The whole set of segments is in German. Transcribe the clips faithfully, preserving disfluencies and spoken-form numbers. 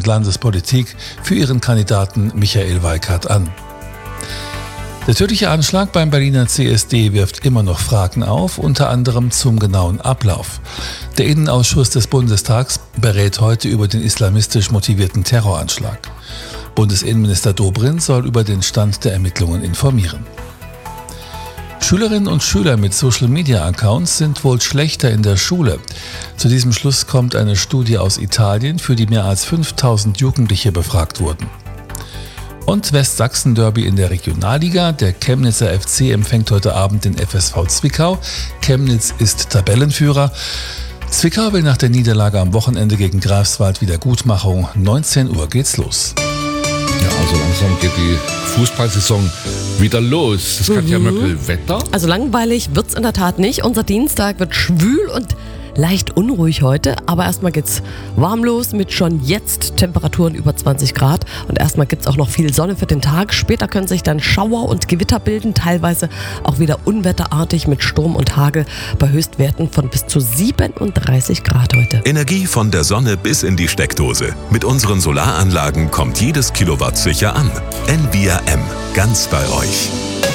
und Landespolitik für ihren Kandidaten Michael Weikart an. Der tödliche Anschlag beim Berliner C S D wirft immer noch Fragen auf, unter anderem zum genauen Ablauf. Der Innenausschuss des Bundestags berät heute über den islamistisch motivierten Terroranschlag. Bundesinnenminister Dobrindt soll über den Stand der Ermittlungen informieren. Schülerinnen und Schüler mit Social-Media-Accounts sind wohl schlechter in der Schule. Zu diesem Schluss kommt eine Studie aus Italien, für die mehr als fünftausend Jugendliche befragt wurden. Und Westsachsen-Derby in der Regionalliga. Der Chemnitzer F C empfängt heute Abend den F S V Zwickau. Chemnitz ist Tabellenführer. Zwickau will nach der Niederlage am Wochenende gegen Greifswald Wiedergutmachung. neunzehn Uhr geht's los. Ja, also langsam geht die Fußballsaison wieder los. Das Katja Mhm. Möckel, Wetter? Also langweilig wird's in der Tat nicht. Unser Dienstag wird schwül und leicht unruhig heute, aber erstmal geht's warm los mit schon jetzt Temperaturen über zwanzig Grad und erstmal gibt's auch noch viel Sonne für den Tag. Später können sich dann Schauer und Gewitter bilden, teilweise auch wieder unwetterartig mit Sturm und Hagel bei Höchstwerten von bis zu siebenunddreißig Grad heute. Energie von der Sonne bis in die Steckdose. Mit unseren Solaranlagen kommt jedes Kilowatt sicher an. N V R M, ganz bei euch.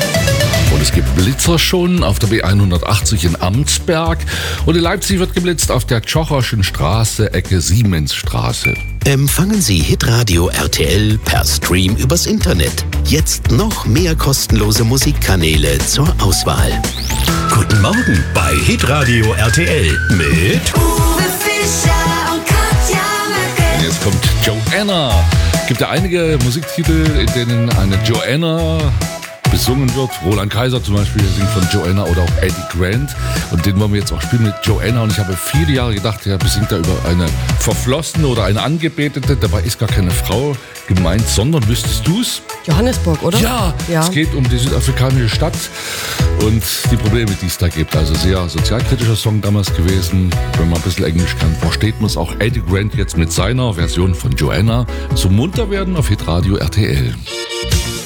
Und es gibt Blitzer schon auf der B hundertachtzig in Amtsberg. Und in Leipzig wird geblitzt auf der Tschocherschen Straße, Ecke Siemensstraße. Empfangen Sie Hitradio R T L per Stream übers Internet. Jetzt noch mehr kostenlose Musikkanäle zur Auswahl. Guten Morgen bei Hitradio R T L mit Uwe Fischer und Katja Möckel. Und jetzt kommt Joanna. Es gibt ja einige Musiktitel, in denen eine Joanna besungen wird. Roland Kaiser zum Beispiel singt von Joanna oder auch Eddie Grant. Und den wollen wir jetzt auch spielen mit Joanna. Und ich habe viele Jahre gedacht, er besingt da über eine Verflossene oder eine Angebetete. Dabei ist gar keine Frau gemeint, sondern, wüsstest du es? Johannesburg, oder? Ja, Ja. Es geht um die südafrikanische Stadt und die Probleme, die es da gibt. Also sehr sozialkritischer Song damals gewesen. Wenn man ein bisschen Englisch kann, versteht man es auch. Eddie Grant jetzt mit seiner Version von Joanna. Zum Munterwerden auf Hitradio R T L.